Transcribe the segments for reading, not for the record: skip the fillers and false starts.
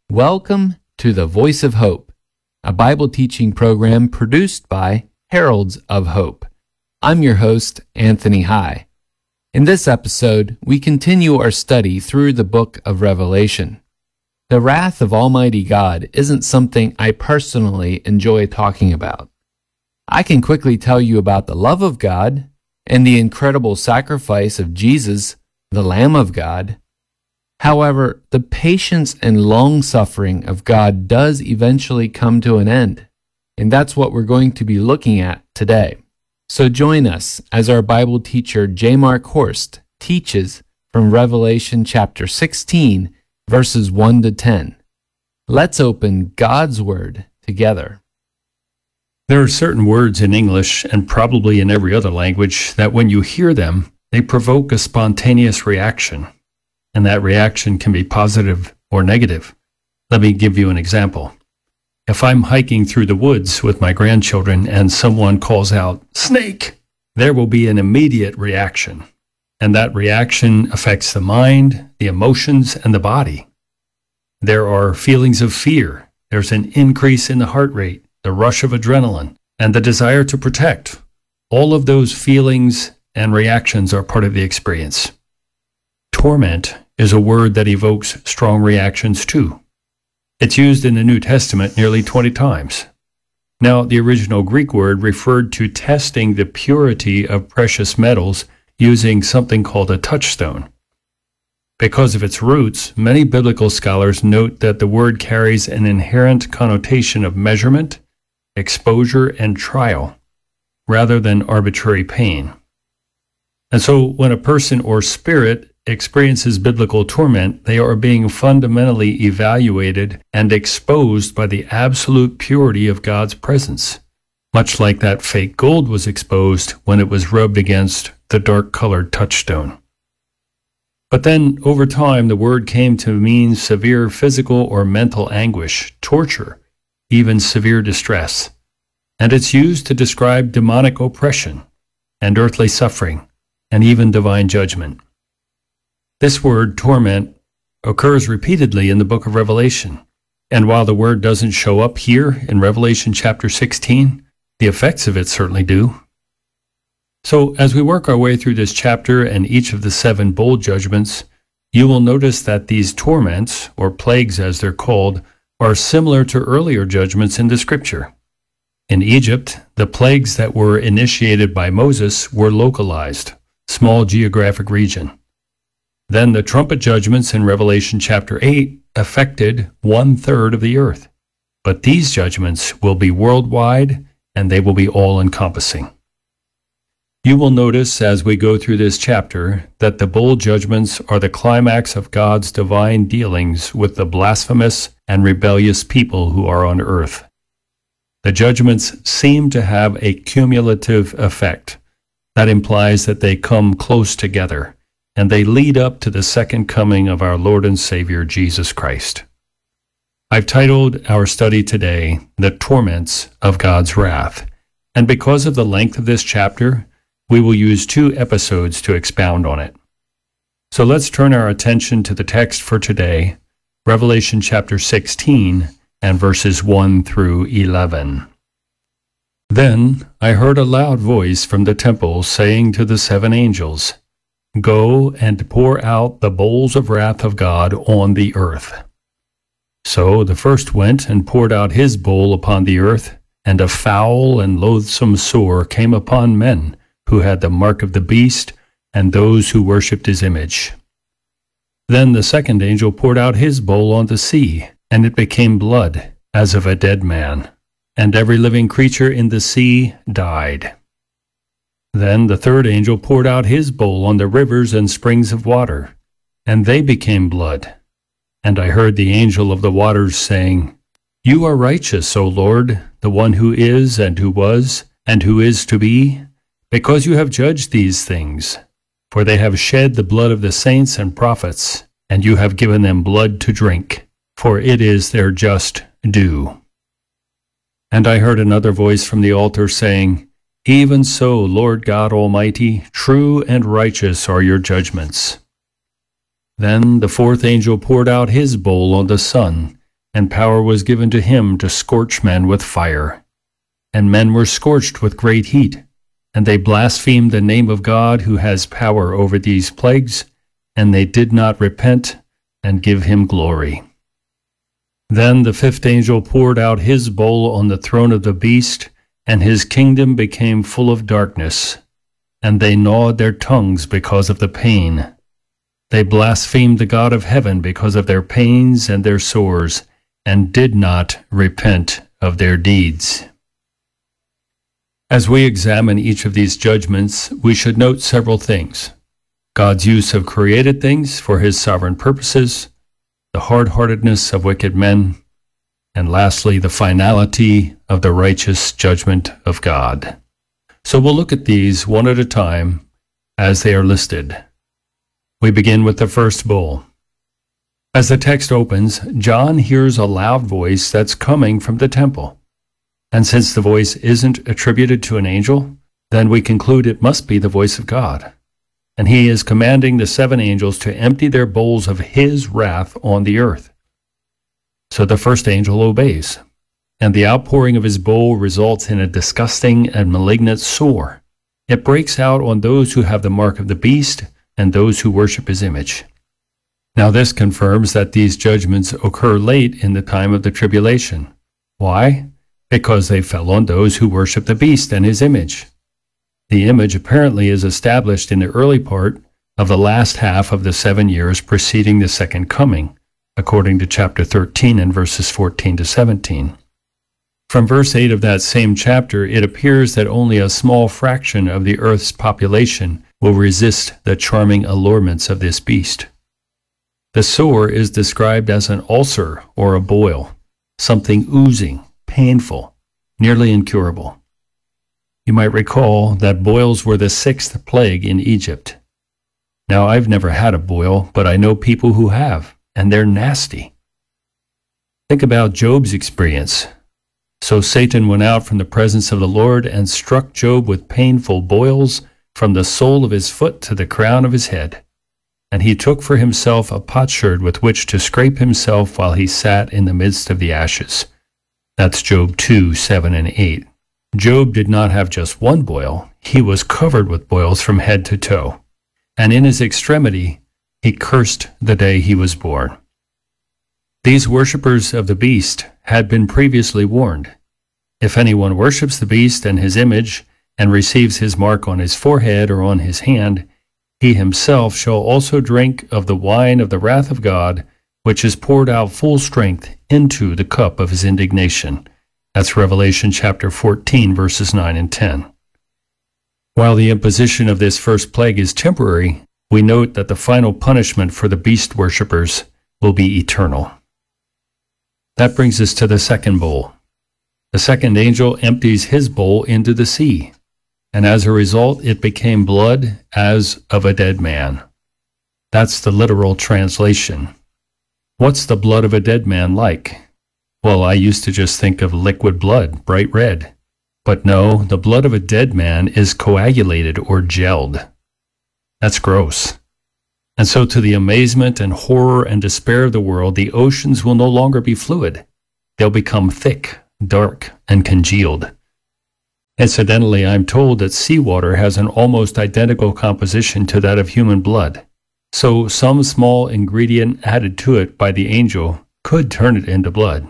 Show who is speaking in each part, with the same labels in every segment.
Speaker 1: Welcome to the Voice of Hope, a Bible teaching program produced by Heralds of Hope. I'm your host, Anthony High. In this episode, we continue our study through the book of Revelation. The wrath of Almighty God isn't something I personally enjoy talking about. I can quickly tell you about the love of God and the incredible sacrifice of Jesus, the Lamb of God. However, the patience and long-suffering of God does eventually come to an end, and that's what we're going to be looking at today. So join us as our Bible teacher J. Mark Horst teaches from Revelation chapter 16, verses 1 to 10. Let's open God's Word together.
Speaker 2: There are certain words in English, and probably in every other language, that when you hear them, they provoke a spontaneous reaction. And that reaction can be positive or negative. Let me give you an example. If I'm hiking through the woods with my grandchildren and someone calls out, "Snake!" there will be an immediate reaction. And that reaction affects the mind, the emotions, and the body. There are feelings of fear. There's an increase in the heart rate, the rush of adrenaline, and the desire to protect. All of those feelings and reactions are part of the experience. Torment is a word that evokes strong reactions too. It's used in the New Testament nearly 20 times. Now, the original Greek word referred to testing the purity of precious metals using something called a touchstone. Because of its roots, many biblical scholars note that the word carries an inherent connotation of measurement, exposure, and trial, rather than arbitrary pain. And so when a person or spirit experiences biblical torment, they are being fundamentally evaluated and exposed by the absolute purity of God's presence, much like that fake gold was exposed when it was rubbed against the dark-colored touchstone. But then, over time, the word came to mean severe physical or mental anguish, torture, even severe distress, and it's used to describe demonic oppression and earthly suffering, and even divine judgment. This word, torment, occurs repeatedly in the book of Revelation, and while the word doesn't show up here in Revelation chapter 16, the effects of it certainly do. So, as we work our way through this chapter and each of the 7 bowl judgments, you will notice that these torments, or plagues as they're called, are similar to earlier judgments in the Scripture. In Egypt, the plagues that were initiated by Moses were localized, small geographic region. Then the trumpet judgments in Revelation chapter 8 affected 1/3 of the earth. But these judgments will be worldwide, and they will be all-encompassing. You will notice as we go through this chapter that the bowl judgments are the climax of God's divine dealings with the blasphemous and rebellious people who are on earth. The judgments seem to have a cumulative effect. That implies that they come close together, and they lead up to the second coming of our Lord and Savior, Jesus Christ. I've titled our study today, The Torments of God's Wrath, and because of the length of this chapter, we will use 2 episodes to expound on it. So let's turn our attention to the text for today, Revelation chapter 16, and verses 1 through 11. Then I heard a loud voice from the temple saying to the 7 angels, "Go and pour out the bowls of wrath of God on the earth." So the first went and poured out his bowl upon the earth, and a foul and loathsome sore came upon men who had the mark of the beast and those who worshipped his image. Then the second angel poured out his bowl on the sea, and it became blood, as of a dead man, and every living creature in the sea died. Then the third angel poured out his bowl on the rivers and springs of water, and they became blood. And I heard the angel of the waters saying, "You are righteous, O Lord, the one who is and who was and who is to be, because you have judged these things. For they have shed the blood of the saints and prophets, and you have given them blood to drink, for it is their just due." And I heard another voice from the altar saying, "Even so, Lord God Almighty, true and righteous are your judgments." Then the fourth angel poured out his bowl on the sun, and power was given to him to scorch men with fire. And men were scorched with great heat, and they blasphemed the name of God who has power over these plagues, and they did not repent and give him glory. Then the fifth angel poured out his bowl on the throne of the beast, and his kingdom became full of darkness, and they gnawed their tongues because of the pain. They blasphemed the God of heaven because of their pains and their sores, and did not repent of their deeds. As we examine each of these judgments, we should note several things: God's use of created things for his sovereign purposes, the hard-heartedness of wicked men, and lastly, the finality of the righteous judgment of God. So we'll look at these one at a time as they are listed. We begin with the first bowl. As the text opens, John hears a loud voice that's coming from the temple. And since the voice isn't attributed to an angel, then we conclude it must be the voice of God. And he is commanding the 7 angels to empty their bowls of his wrath on the earth. So the first angel obeys, and the outpouring of his bowl results in a disgusting and malignant sore. It breaks out on those who have the mark of the beast and those who worship his image. Now this confirms that these judgments occur late in the time of the tribulation. Why? Because they fell on those who worship the beast and his image. The image apparently is established in the early part of the last half of the 7 years preceding the second coming, according to chapter 13 and verses 14 to 17. From verse 8 of that same chapter, it appears that only a small fraction of the earth's population will resist the charming allurements of this beast. The sore is described as an ulcer or a boil, something oozing, painful, nearly incurable. You might recall that boils were the 6th plague in Egypt. Now, I've never had a boil, but I know people who have, and they're nasty. Think about Job's experience. So Satan went out from the presence of the Lord and struck Job with painful boils from the sole of his foot to the crown of his head. And he took for himself a potsherd with which to scrape himself while he sat in the midst of the ashes. That's Job 2, 7 and 8. Job did not have just one boil. He was covered with boils from head to toe. And in his extremity, he cursed the day he was born. These worshippers of the beast had been previously warned. If anyone worships the beast and his image, and receives his mark on his forehead or on his hand, he himself shall also drink of the wine of the wrath of God, which is poured out full strength into the cup of his indignation. That's Revelation chapter 14, verses 9 and 10. While the imposition of this first plague is temporary, we note that the final punishment for the beast worshippers will be eternal. That brings us to the second bowl. The second angel empties his bowl into the sea, and as a result it became blood as of a dead man. That's the literal translation. What's the blood of a dead man like? Well, I used to just think of liquid blood, bright red. But no, the blood of a dead man is coagulated or gelled. That's gross. And so to the amazement and horror and despair of the world, the oceans will no longer be fluid. They'll become thick, dark, and congealed. Incidentally, I'm told that seawater has an almost identical composition to that of human blood. So some small ingredient added to it by the angel could turn it into blood.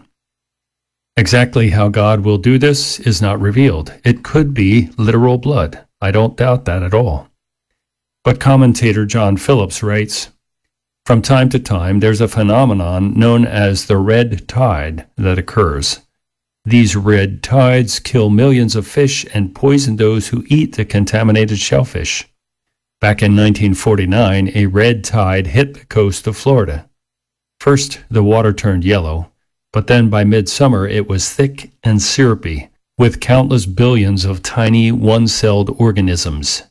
Speaker 2: Exactly how God will do this is not revealed. It could be literal blood. I don't doubt that at all. But commentator John Phillips writes, "From time to time there's a phenomenon known as the red tide that occurs. These red tides kill millions of fish and poison those who eat the contaminated shellfish. Back in 1949, a red tide hit the coast of Florida. First, the water turned yellow, but then by midsummer it was thick and syrupy, with countless billions of tiny one-celled organisms.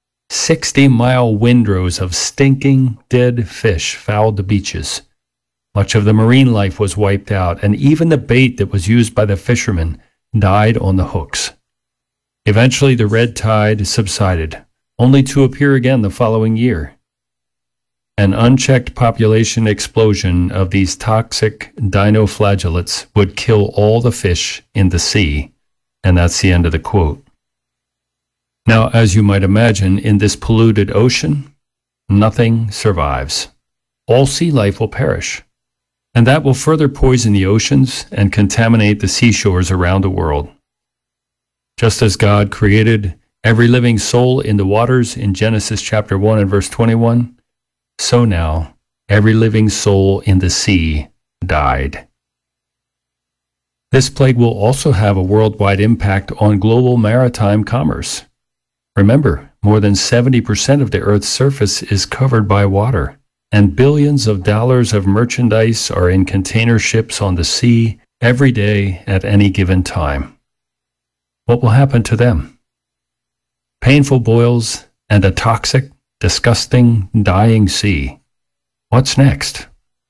Speaker 2: 60-mile windrows of stinking, dead fish fouled the beaches. Much of the marine life was wiped out, and even the bait that was used by the fishermen died on the hooks. Eventually the red tide subsided, only to appear again the following year. An unchecked population explosion of these toxic dinoflagellates would kill all the fish in the sea. And that's the end of the quote. Now, as you might imagine, in this polluted ocean, nothing survives. All sea life will perish. And that will further poison the oceans and contaminate the seashores around the world. Just as God created every living soul in the waters in Genesis chapter 1 and verse 21, so now every living soul in the sea died. This plague will also have a worldwide impact on global maritime commerce. Remember, more than 70% of the Earth's surface is covered by water, and billions of dollars of merchandise are in container ships on the sea every day at any given time. What will happen to them? Painful boils and a toxic, disgusting, dying sea. What's next?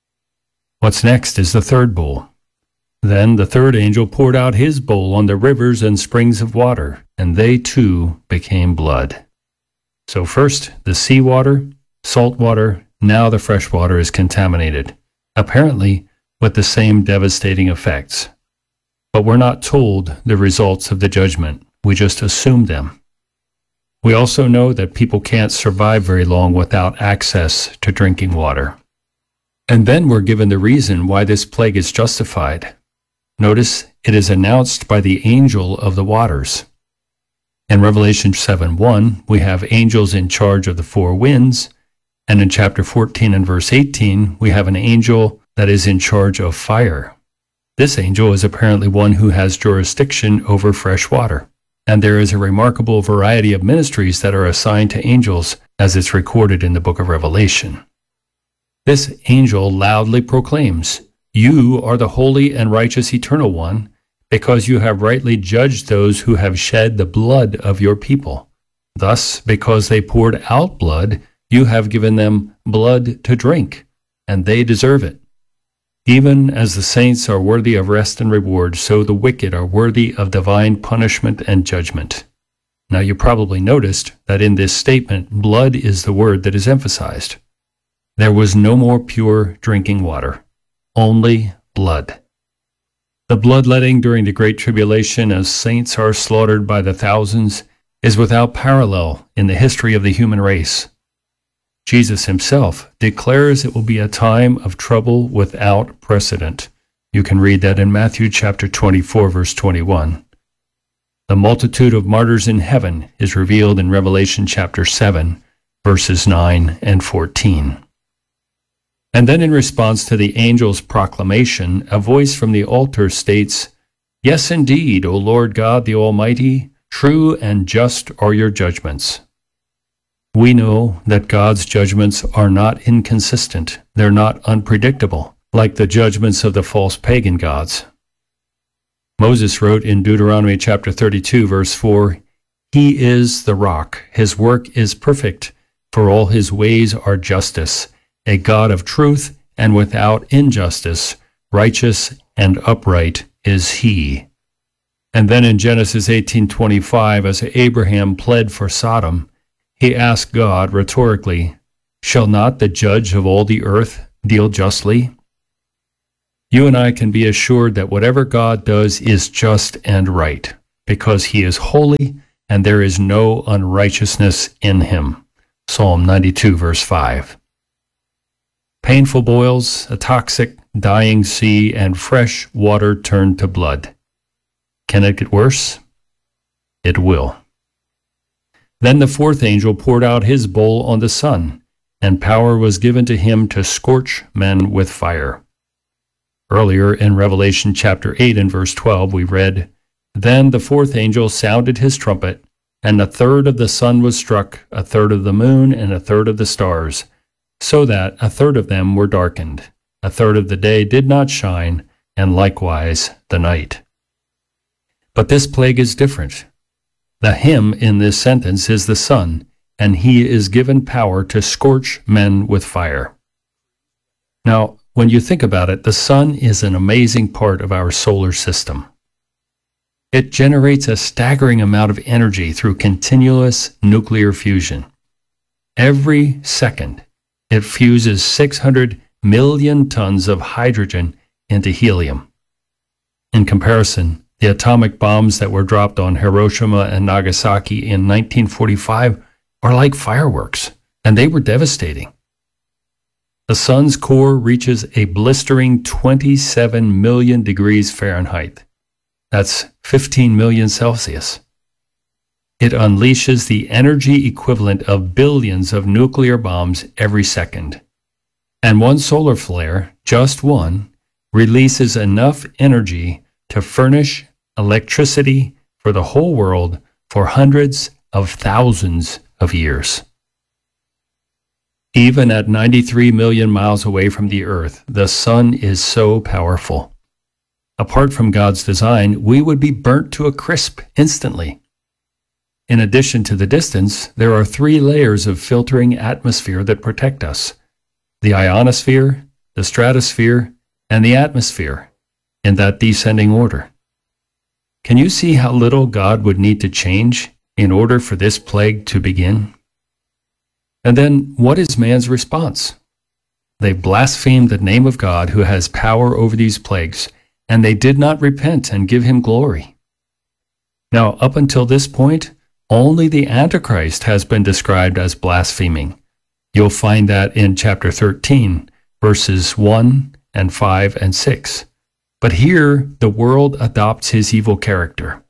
Speaker 2: What's next is the third bowl. Then the third angel poured out his bowl on the rivers and springs of water, and they too became blood. So first the seawater, salt water, now the fresh water is contaminated, apparently with the same devastating effects. But we're not told the results of the judgment. We just assume them. We also know that people can't survive very long without access to drinking water. And then we're given the reason why this plague is justified. Notice it is announced by the angel of the waters. In Revelation 7:1, we have angels in charge of the four winds, and in chapter 14 and verse 18, we have an angel that is in charge of fire. This angel is apparently one who has jurisdiction over fresh water. And there is a remarkable variety of ministries that are assigned to angels, as it's recorded in the book of Revelation. This angel loudly proclaims, "You are the holy and righteous eternal one, because you have rightly judged those who have shed the blood of your people. Thus, because they poured out blood, you have given them blood to drink, and they deserve it. Even as the saints are worthy of rest and reward, so the wicked are worthy of divine punishment and judgment." Now you probably noticed that in this statement, blood is the word that is emphasized. There was no more pure drinking water, only blood. The bloodletting during the Great Tribulation, as saints are slaughtered by the thousands, is without parallel in the history of the human race. Jesus himself declares it will be a time of trouble without precedent. You can read that in Matthew chapter 24, verse 21. The multitude of martyrs in heaven is revealed in Revelation chapter 7, verses 9 and 14. And then in response to the angel's proclamation, a voice from the altar states, "Yes, indeed, O Lord God the Almighty, true and just are your judgments." We know that God's judgments are not inconsistent. They're not unpredictable, like the judgments of the false pagan gods. Moses wrote in Deuteronomy chapter 32, verse 4, "He is the rock. His work is perfect, for all his ways are justice, a God of truth and without injustice, righteous and upright is he." And then in Genesis 18:25, as Abraham pled for Sodom, he asked God rhetorically, "Shall not the judge of all the earth deal justly?" You and I can be assured that whatever God does is just and right, because he is holy and there is no unrighteousness in him. Psalm 92, verse 5. Painful boils, a toxic, dying sea, and fresh water turned to blood. Can it get worse? It will. Then the fourth angel poured out his bowl on the sun, and power was given to him to scorch men with fire. Earlier in Revelation chapter 8 and verse 12 we read, "Then the fourth angel sounded his trumpet, and a third of the sun was struck, a third of the moon, and a third of the stars, so that a third of them were darkened. A third of the day did not shine, and likewise the night." But this plague is different. The him in this sentence is the sun, and he is given power to scorch men with fire. Now, when you think about it, the sun is an amazing part of our solar system. It generates a staggering amount of energy through continuous nuclear fusion. Every second, It fuses 600 million tons of hydrogen into helium. In comparison, the atomic bombs that were dropped on Hiroshima and Nagasaki in 1945 are like fireworks, and they were devastating. The sun's core reaches a blistering 27 million degrees Fahrenheit. That's 15 million Celsius. It unleashes the energy equivalent of billions of nuclear bombs every second. And one solar flare, just one, releases enough energy to furnish electricity for the whole world for hundreds of thousands of years. Even at 93 million miles away from the Earth, the sun is so powerful. Apart from God's design, we would be burnt to a crisp instantly. In addition to the distance, there are 3 layers of filtering atmosphere that protect us: the ionosphere, the stratosphere, and the atmosphere, in that descending order. Can you see how little God would need to change in order for this plague to begin? And then, what is man's response? They blasphemed the name of God who has power over these plagues, and they did not repent and give him glory. Now, up until this point, only the Antichrist has been described as blaspheming. You'll find that in chapter 13, verses 1 and 5 and 6. But here, the world adopts his evil character.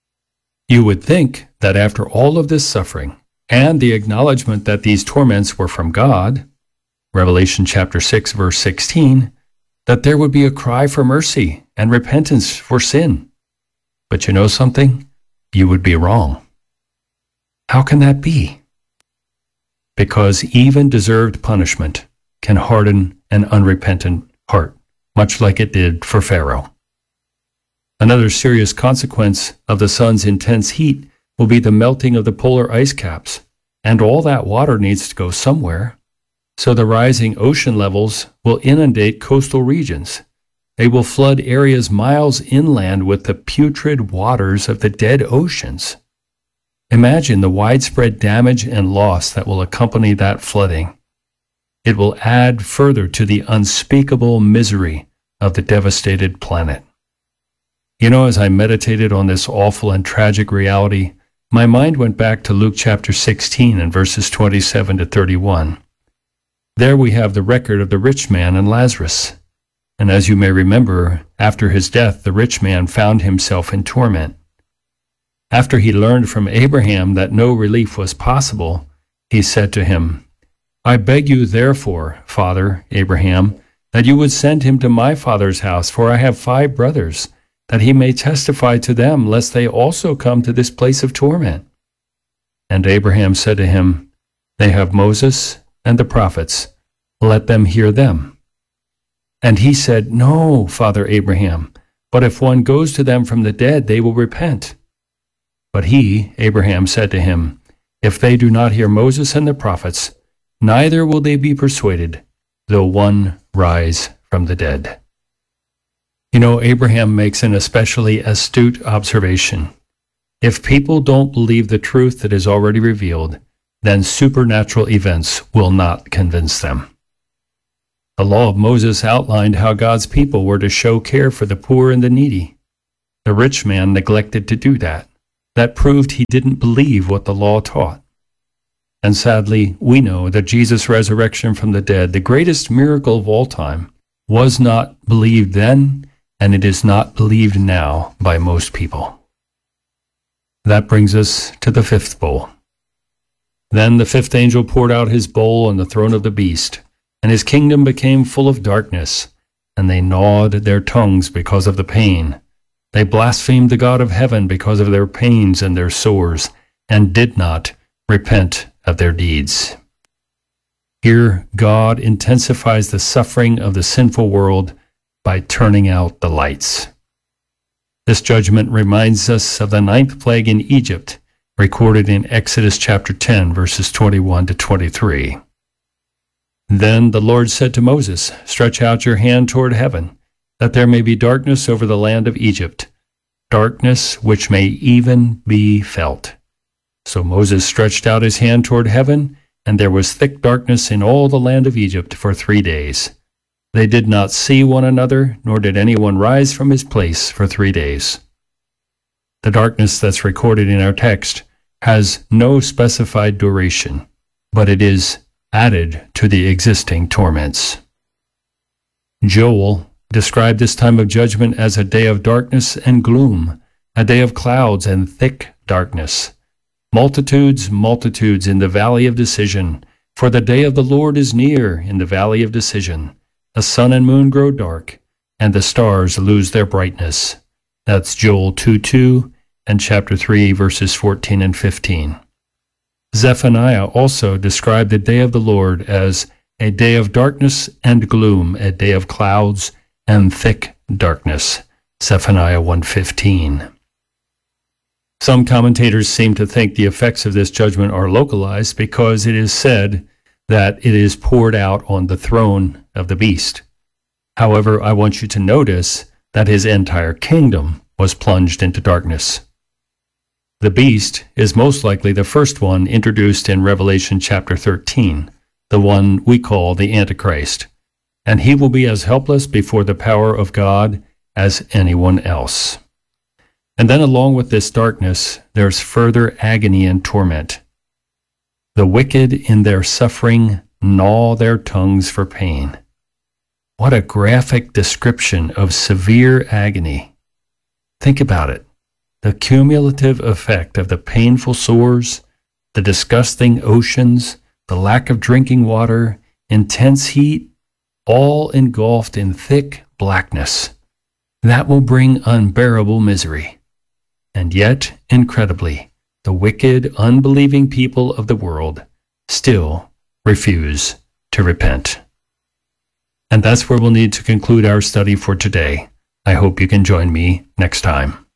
Speaker 2: You would think that after all of this suffering, and the acknowledgement that these torments were from God, Revelation chapter 6, verse 16, that there would be a cry for mercy and repentance for sin. But you know something? You would be wrong. How can that be? Because even deserved punishment can harden an unrepentant heart, much like it did for Pharaoh. Another serious consequence of the sun's intense heat will be the melting of the polar ice caps, and all that water needs to go somewhere. So the rising ocean levels will inundate coastal regions. They will flood areas miles inland with the putrid waters of the dead oceans. Imagine the widespread damage and loss that will accompany that flooding. It will add further to the unspeakable misery of the devastated planet. You know, as I meditated on this awful and tragic reality, my mind went back to Luke chapter 16 and verses 27 to 31. There we have the record of the rich man and Lazarus. And as you may remember, after his death, the rich man found himself in torment. After he learned from Abraham that no relief was possible, he said to him, "I beg you therefore, Father Abraham, that you would send him to my father's house, for I have 5 brothers, that he may testify to them, lest they also come to this place of torment." And Abraham said to him, "They have Moses and the prophets. Let them hear them." And he said, "No, Father Abraham, but if one goes to them from the dead, they will repent." But he, Abraham, said to him, "If they do not hear Moses and the prophets, neither will they be persuaded, though one rise from the dead." You know, Abraham makes an especially astute observation. If people don't believe the truth that is already revealed, then supernatural events will not convince them. The law of Moses outlined how God's people were to show care for the poor and the needy. The rich man neglected to do that. That proved he didn't believe what the law taught. And sadly, we know that Jesus' resurrection from the dead, the greatest miracle of all time, was not believed then, and it is not believed now by most people. That brings us to the 5th bowl. Then the 5th angel poured out his bowl on the throne of the beast, and his kingdom became full of darkness, and they gnawed their tongues because of the pain. They blasphemed the God of heaven because of their pains and their sores, and did not repent of their deeds. Here, God intensifies the suffering of the sinful world by turning out the lights. This judgment reminds us of the 9th plague in Egypt, recorded in Exodus chapter 10, verses 21 to 23. Then the Lord said to Moses, "Stretch out your hand toward heaven, that there may be darkness over the land of Egypt, darkness which may even be felt." So Moses stretched out his hand toward heaven, And there was thick darkness in all the land of Egypt for 3 days. They did not see one another, nor did anyone rise from his place for 3 days. The darkness that's recorded in our text has no specified duration, but it is added to the existing torments. Joel described this time of judgment as a day of darkness and gloom, a day of clouds and thick darkness. Multitudes, multitudes in the valley of decision, for the day of the Lord is near in the valley of decision. The sun and moon grow dark, and the stars lose their brightness. That's Joel 2:2 and chapter 3, verses 14 and 15. Zephaniah also described the day of the Lord as a day of darkness and gloom, a day of clouds and thick darkness. Zephaniah 1:15. Some commentators seem to think the effects of this judgment are localized because it is said that it is poured out on the throne of the beast. However, I want you to notice that his entire kingdom was plunged into darkness. The beast is most likely the first one introduced in Revelation chapter 13, the one we call the Antichrist, and he will be as helpless before the power of God as anyone else. And then along with this darkness, there's further agony and torment. The wicked in their suffering gnaw their tongues for pain. What a graphic description of severe agony. Think about it. The cumulative effect of the painful sores, the disgusting oceans, the lack of drinking water, intense heat, all engulfed in thick blackness. That will bring unbearable misery. And yet, incredibly, the wicked, unbelieving people of the world still refuse to repent. And that's where we'll need to conclude our study for today. I hope you can join me next time.